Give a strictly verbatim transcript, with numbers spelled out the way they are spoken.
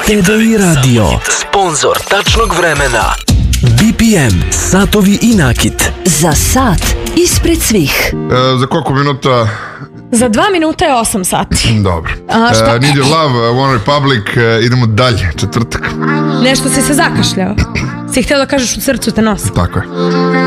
T-Day Radio, sponzor tačnog vremena. B P M, satovi i nakit. Za sat ispred svih. E, za koliko minuta? Za dva minuta je osam sati. Dobro. A, šta? E, Need Your Love, One Republic, e, idemo dalje, četvrtak. Nešto si se zakašljao. Si htio da kažeš u srcu te nosi. Tako je.